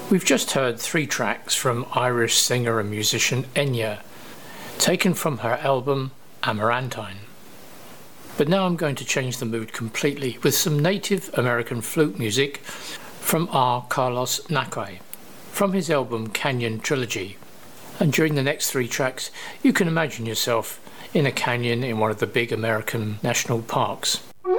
We've just heard 3 tracks from Irish singer and musician Enya, taken from her album Amarantine. But now I'm going to change the mood completely with some native American flute music from R. Carlos Nakai, from his album Canyon Trilogy. And during the next 3 tracks, you can imagine yourself in a canyon in one of the big American national parks.